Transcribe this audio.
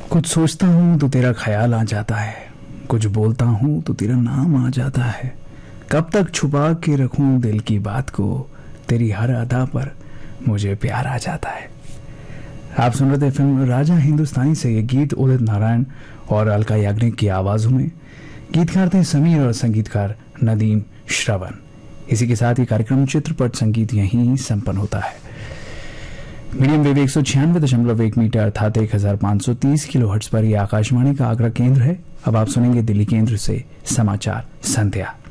कुछ सोचता हूँ तो तेरा ख्याल आ जाता है, कुछ बोलता हूँ तो तेरा नाम आ जाता है। कब तक छुपा के रखूँ दिल की बात को, तेरी हर अदा पर मुझे प्यार आ जाता है। आप सुन रहे थे फिल्म राजा हिंदुस्तानी से ये गीत उदित नारायण और अलका याग्निक की आवाज़ों में। गीतकार थे समीर और संगीतकार नदीम श्रवण। इसी के साथ ही कार्यक्रम चित्रपट संगीत यहीं संपन्न होता है। मीडियम वेव 196.1 मीटर अर्थात 1530 किलोहर्ट्ज पर यह आकाशवाणी का आगरा केंद्र है। अब आप सुनेंगे दिल्ली केंद्र से समाचार संध्या।